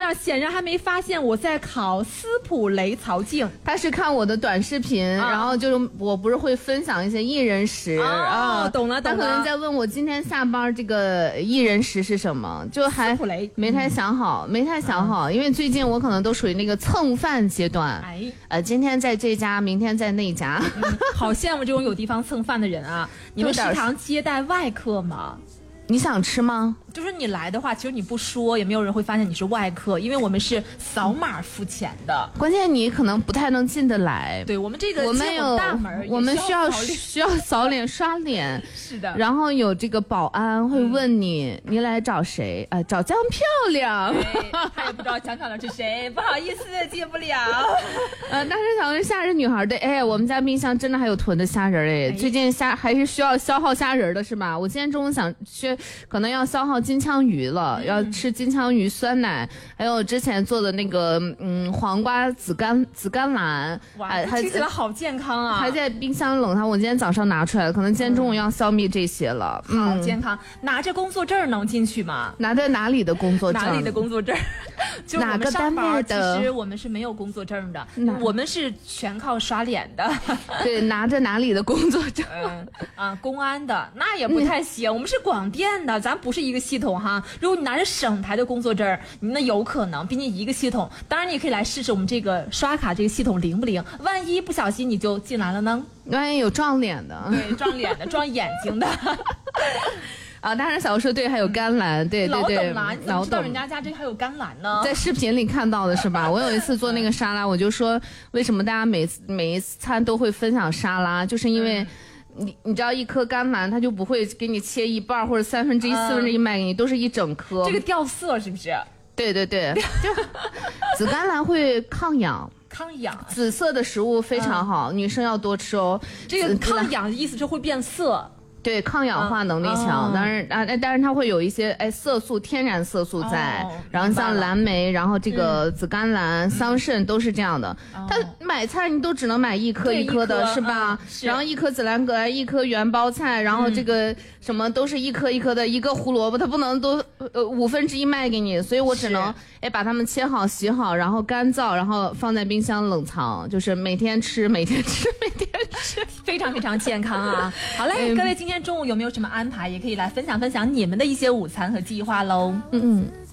长显然还没发现我在考斯普雷槽镜。 他是看我的短视频，然后就是我不是会分享一些一人食懂了。 他可能在问我今天下班这个一人食是什么，就还没太想好，因为最近我可能都属于那个蹭饭阶段。今天在这家，明天在那家。 好羡慕这种有地方蹭饭的人啊！你们食堂接待外客吗？ 你想吃吗？ 就是你来的话，其实你不说也没有人会发现你是外客，因为我们是扫码付钱的。 关键你可能不太能进得来。 对，我们这个我们有大门，我们需要扫脸刷脸。 是的。 然后有这个保安会问你，你来找谁？找江漂亮。 他也不知道江漂亮是谁，不好意思进不了。 但是想问虾仁女孩的，我们家冰箱真的还有囤的虾仁最近还是需要消耗虾仁的是吧？我今天中午想去，可能要消耗金枪鱼了，要吃金枪鱼酸奶，还有之前做的那个黄瓜紫甘蓝， 哇，听起来好健康啊！ 还在冰箱冷藏，我今天早上拿出来了，可能今天中午要消灭这些了。 好健康，拿着工作证能进去吗？ 拿着哪里的工作证？ 哪里的工作证？就哪个单位的？ 其实我们是没有工作证的，我们是全靠刷脸的。 对，拿着哪里的工作证？ 公安的那也不太行，我们是广电的，咱不是一个系统哈。如果你拿着省台的工作证，那有可能，毕竟一个系统。当然你也可以来试试我们这个刷卡这个系统灵不灵，万一不小心你就进来了呢？ 万一有撞脸的， 对，撞脸的，撞眼睛的。 当然小说对，还有甘蓝，对， 老懂了，你怎么知道人家这还有甘蓝呢？ 在视频里看到的是吧？我有一次做那个沙拉，我就说为什么大家每一餐都会分享沙拉，就是因为你知道一颗甘蓝，它就不会给你切一半或者1/3、1/4卖给你，都是一整颗。 这个掉色是不是？ 对，就紫甘蓝会抗氧。紫色的食物非常好，女生要多吃哦。 这个抗氧的意思是会变色。 对，抗氧化能力强，但是它会有一些色素，天然色素在，然后像蓝莓，然后这个紫甘蓝、桑葚都是这样的。它买菜你都只能买一颗一颗的，是吧？然后一颗紫兰葛，一颗元包菜，然后这个什么都是一颗一颗的，一个胡萝卜它不能都1/5卖给你，所以我只能把它们切好、洗好，然后干燥，然后放在冰箱冷藏，就是每天吃， 非常非常健康啊！好嘞，各位今天中午有没有什么安排？也可以来分享分享你们的一些午餐和计划喽。